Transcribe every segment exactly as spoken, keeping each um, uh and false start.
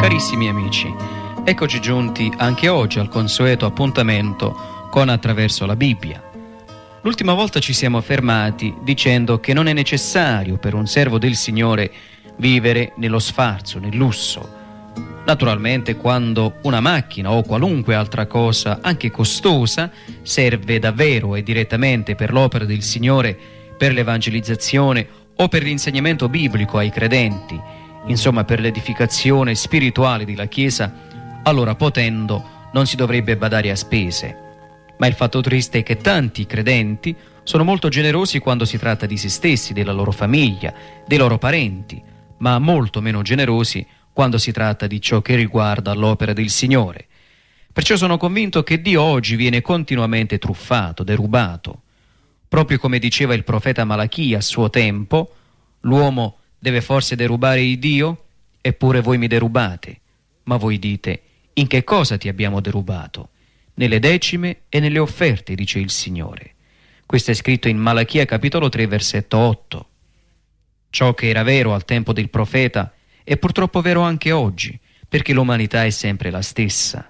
Carissimi amici, eccoci giunti anche oggi al consueto appuntamento con Attraverso la Bibbia. L'ultima volta ci siamo fermati dicendo che non è necessario per un servo del Signore vivere nello sfarzo, nel lusso. Naturalmente, quando una macchina o qualunque altra cosa, anche costosa, serve davvero e direttamente per l'opera del Signore, per l'evangelizzazione o per l'insegnamento biblico ai credenti, insomma per l'edificazione spirituale della Chiesa, allora potendo non si dovrebbe badare a spese. Ma il fatto triste è che tanti credenti sono molto generosi quando si tratta di se stessi, della loro famiglia, dei loro parenti, ma molto meno generosi quando si tratta di ciò che riguarda l'opera del Signore. Perciò sono convinto che Dio oggi viene continuamente truffato, derubato. Proprio come diceva il profeta Malachia a suo tempo, l'uomo deve forse derubare il Dio? Eppure voi mi derubate. Ma voi dite, in che cosa ti abbiamo derubato? Nelle decime e nelle offerte, dice il Signore. Questo è scritto in Malachia capitolo tre, versetto otto. Ciò che era vero al tempo del profeta è purtroppo vero anche oggi, perché l'umanità è sempre la stessa.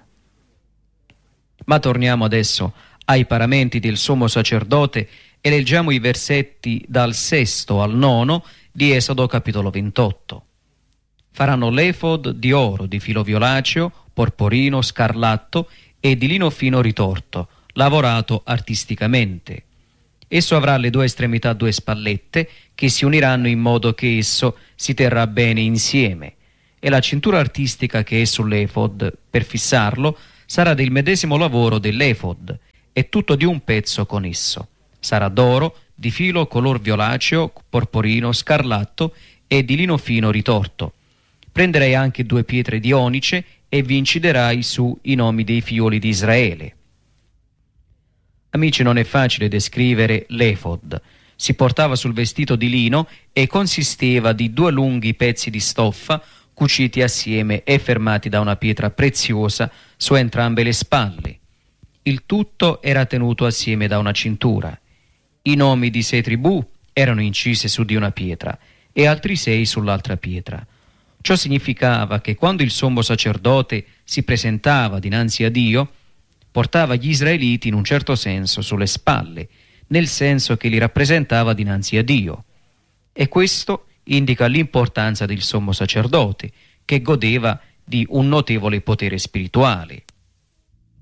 Ma torniamo adesso ai paramenti del sommo sacerdote e leggiamo i versetti dal sesto al nono di Esodo capitolo ventotto. Faranno l'efod di oro, di filo violaceo, porporino, scarlatto e di lino fino ritorto, lavorato artisticamente. Esso avrà alle due estremità due spallette che si uniranno in modo che esso si terrà bene insieme, e la cintura artistica che è sull'efod, per fissarlo, sarà del medesimo lavoro dell'efod, e tutto di un pezzo con esso. Sarà d'oro, di filo color violaceo, porporino, scarlatto e di lino fino ritorto. Prenderai anche due pietre di onice e vi inciderai su i nomi dei figlioli di Israele. Amici, non è facile descrivere l'efod. Si portava sul vestito di lino e consisteva di due lunghi pezzi di stoffa cuciti assieme e fermati da una pietra preziosa su entrambe le spalle. Il tutto era tenuto assieme da una cintura. I nomi di sei tribù erano incise su di una pietra e altri sei sull'altra pietra. Ciò significava che quando il sommo sacerdote si presentava dinanzi a Dio, portava gli israeliti in un certo senso sulle spalle, nel senso che li rappresentava dinanzi a Dio. E questo indica l'importanza del sommo sacerdote, che godeva di un notevole potere spirituale.